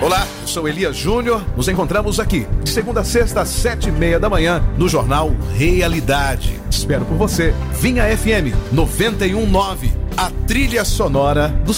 Olá, eu sou Elias Júnior. Nos encontramos aqui, de segunda a sexta, às 7:30 da manhã, no Jornal Realidade. Espero por você. Vinha FM 91.9, a trilha sonora do